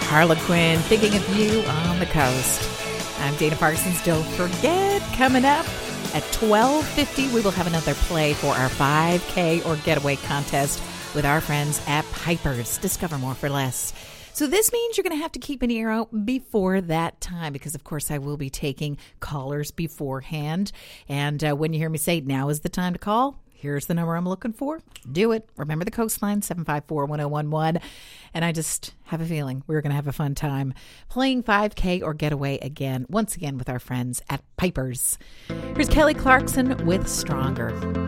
Harlequin, thinking of you on the coast. I'm Dana Parsons. Don't forget, coming up at 12:50, we will have another play for our 5K or Getaway contest with our friends at Piper's. Discover more for less. So this means you're going to have to keep an ear out before that time because, of course, I will be taking callers beforehand. And when you hear me say now is the time to call, here's the number I'm looking for. Do it. Remember the coastline, 754-1011. And I just have a feeling we're going to have a fun time playing 5K or Getaway again, once again with our friends at Piper's. Here's Kelly Clarkson with Stronger.